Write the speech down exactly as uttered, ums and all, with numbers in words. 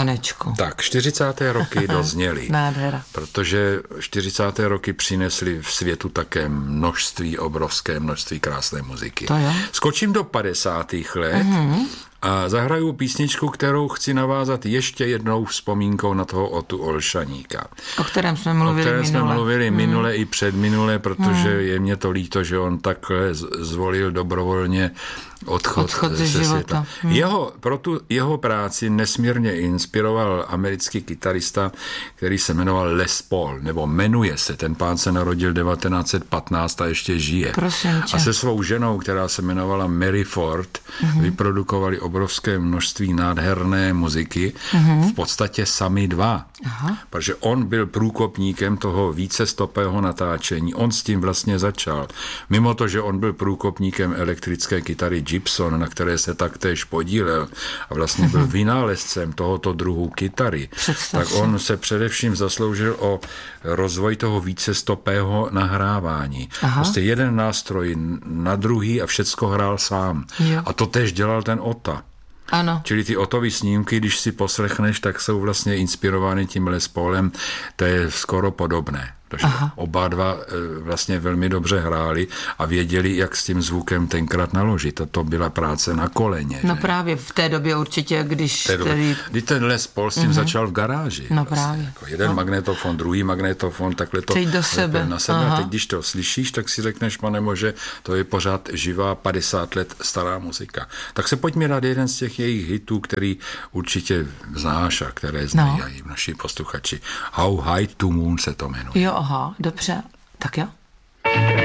Panečku. Tak, čtyřicáté roky dozněly. Nádhera. Protože čtyřicáté roky přinesly v světu také množství, obrovské množství krásné muziky. To jo. Skočím do padesátých let mm-hmm. a zahraju písničku, kterou chci navázat ještě jednou vzpomínkou na toho Otu Olšaníka. O kterém jsme mluvili minule. O kterém minule. jsme mluvili hmm. minule i předminule, protože hmm. je mě to líto, že on takhle zvolil dobrovolně odchod, odchod ze, ze života. světa. Hmm. Jeho, pro tu jeho práci nesmírně inspiroval americký kytarista, který se jmenoval Les Paul, nebo jmenuje se. Ten pán se narodil devatenáct set patnáct a ještě žije. Prosím tě. A se svou ženou, která se jmenovala Mary Ford, hmm. vyprodukovali obrovské množství nádherné muziky, hmm. v podstatě sami dva. Aha. Protože on byl průkopníkem toho vícestopého natáčení. On s tím vlastně začal. Mimo to, že on byl průkopníkem elektrické kytary Gibson, na které se taktéž podílel a vlastně byl vynálezcem tohoto druhu kytary, Představ tak si. on se především zasloužil o rozvoj toho vícestopého nahrávání. Aha. Prostě jeden nástroj na druhý a všecko hrál sám. Jo. A to též dělal ten Ota. Ano. Čili ty Otovy snímky, když si poslechneš, tak jsou vlastně inspirovány tím Les Paulem, to je skoro podobné. Takže Aha. oba dva vlastně velmi dobře hráli a věděli, jak s tím zvukem tenkrát naložit. A to byla práce na koleně. No že? Právě v té době určitě, když... Té době, tedy... Kdy ten Les Paul s tím uh-huh. začal v garáži. No vlastně. právě. Jako jeden no. magnetofon, druhý magnetofon, takhle to... Teď do sebe. Na sebe. Aha. A teď, když to slyšíš, tak si řekneš, pane Bože, to je pořád živá padesát let stará muzika. Tak se pojďme dát jeden z těch jejich hitů, který určitě znáš a které znají no. i naši posluchači. How High to Moon se to jmenuje. Jo, aha, dobře. Tak jo.